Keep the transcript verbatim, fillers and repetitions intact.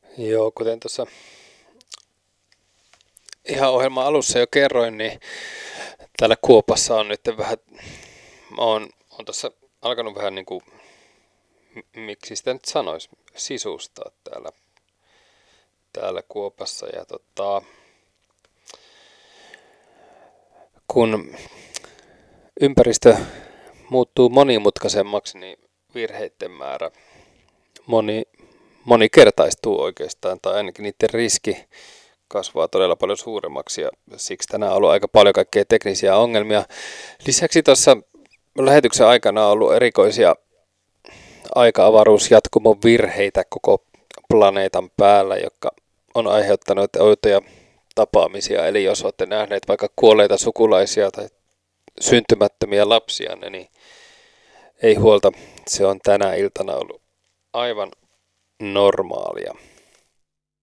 Joo, kuten tuossa ihan ohjelman alussa jo kerroin, niin täällä Kuopassa on nyt vähän, mä oon, oon tuossa alkanut vähän niin kuin, m- miksi sitä nyt sanoisi, sisustaa täällä, täällä Kuopassa. Ja tota, kun ympäristö muuttuu monimutkaisemmaksi, niin virheiden määrä moni, moninkertaistuu oikeastaan, tai ainakin niiden riski kasvaa todella paljon suuremmaksi, ja siksi tänään on ollut aika paljon kaikkea teknisiä ongelmia. Lisäksi tuossa lähetyksen aikana on ollut erikoisia aika-avaruusjatkumon virheitä koko planeetan päällä, jotka on aiheuttanut outoja tapaamisia. Eli jos olette nähneet vaikka kuolleita sukulaisia tai syntymättömiä lapsia, niin ei huolta, se on tänä iltana ollut aivan normaalia.